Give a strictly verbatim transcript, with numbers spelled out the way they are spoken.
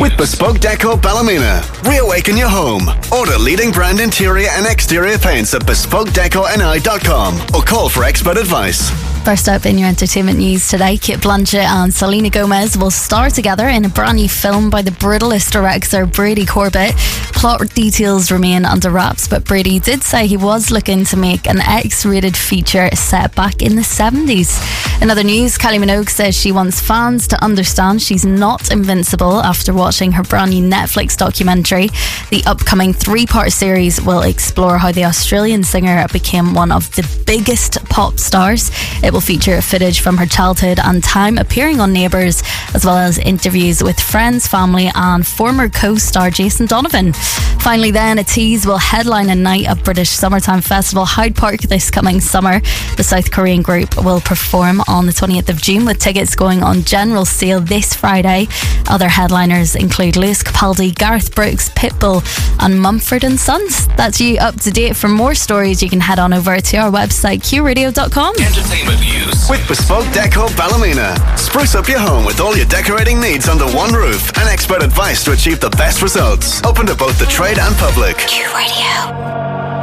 with Bespoke Deco Ballymena. Reawaken your home. Order leading brand interior and exterior paints at bespoke deco n i dot com or call for expert advice. First up in your entertainment news today, Cate Blanchett and Selena Gomez will star together in a brand new film by the brutalist director Brady Corbett. Plot details remain under wraps, but Brady did say he was looking to make an X-rated feature set back in the seventies. In other news, Kylie Minogue says she wants fans to understand she's not invincible after watching her brand new Netflix documentary. The upcoming three-part series will explore how the Australian singer became one of the biggest pop stars. It will feature footage from her childhood and time appearing on Neighbours, as well as interviews with friends, family and former co-star Jason Donovan. Finally then, A Tease will headline a night at British Summertime Festival Hyde Park this coming summer. The South Korean group will perform on the twentieth of June, with tickets going on general sale this Friday. Other headliners include Lewis Capaldi, Gareth Brooks, Pitbull and Mumford and Sons. That's you up to date. For more stories, you can head on over to our website q radio dot com. Entertainment news with Bespoke Deco Ballymena. Spruce up your home with all your decorating needs under one roof and expert advice to achieve the best results. Open to both the trade and public. Q Radio.